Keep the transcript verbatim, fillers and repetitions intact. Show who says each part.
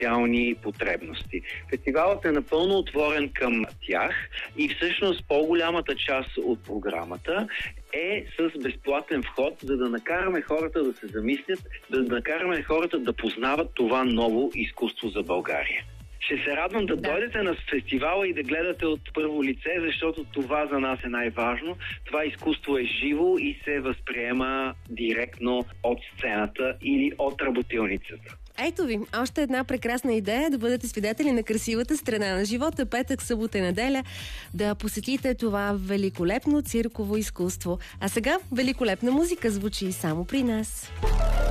Speaker 1: социални потребности. Фестивалът е напълно отворен към тях и всъщност по-голямата част от програмата е с безплатен вход, за да накараме хората да се замислят, да накараме хората да познават това ново изкуство за България. Ще се радвам да, да дойдете на фестивала и да гледате от първо лице, защото това за нас е най-важно. Това изкуство е живо и се възприема директно от сцената или от работилницата.
Speaker 2: Ето ви, още една прекрасна идея да бъдете свидетели на красивата страна на живота. Петък, събота и неделя да посетите това великолепно цирково изкуство. А сега великолепна музика звучи само при нас.